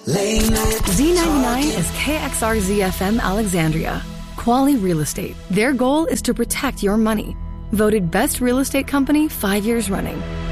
Z99 is KXRZ-FM Alexandria. Quality Real Estate. Their goal is to protect your money. Voted Best Real Estate Company 5 years running.